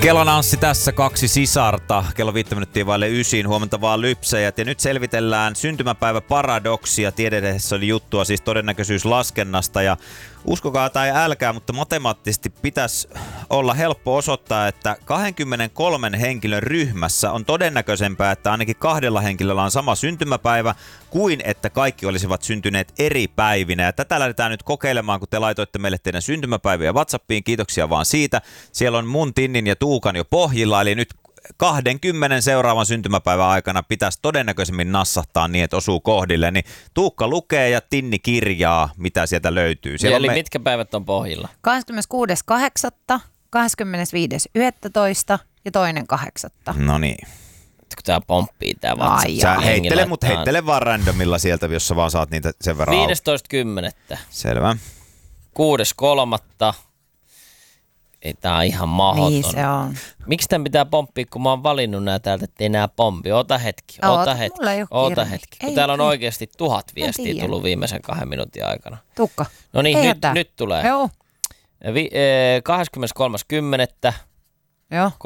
Kellonanssi tässä 2 sisarta. Kello 5 minuuttia vaille 9. Huomenta vaan lypsäjät. Ja nyt selvitellään syntymäpäiväparadoksia. Tiedetessä oli juttua siis todennäköisyyslaskennasta. Ja uskokaa tai älkää, mutta matemaattisesti pitäisi olla helppo osoittaa, että 23 henkilön ryhmässä on todennäköisempää, että ainakin 2 henkilöllä on sama syntymäpäivä, kuin että kaikki olisivat syntyneet eri päivinä. Ja tätä lähdetään nyt kokeilemaan, kun te laitoitte meille teidän syntymäpäiviä WhatsAppiin. Kiitoksia vaan siitä. Siellä on mun, Tinnin ja Tuukan jo pohjilla, eli nyt 20 seuraavan syntymäpäivän aikana pitäisi todennäköisemmin nassahtaa niin, että osuu kohdille. Niin Tuukka lukee ja Tinni kirjaa, mitä sieltä löytyy. Siellä eli mitkä päivät on pohjilla? 26.8., 25.11. ja 2.8. No niin. Kun tää pomppii tää WhatsApp. Sä heittele vaan randomilla sieltä, jos sä vaan saat niitä sen verran 15.10. Selvä. 6.3. Ei tää on ihan mahdoton. Niin se on. Miksi tämän pitää pomppia, kun mä oon valinnut nää täältä, ettei nää pompi? Ota hetki. Ota hetki. Kun täällä on oikeasti 1000 viestiä tullut viimeisen 2 minuutin aikana. Tukka. No niin, nyt tulee. Joo. 23.10. Joo.